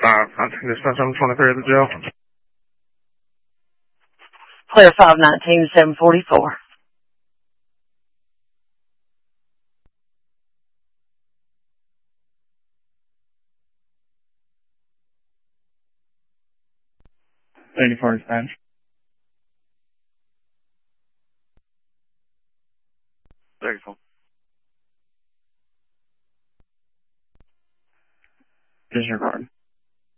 Contact dispatch on 23 at the jail. Clear 519-744. $84 dispatch. $34. Here's your card.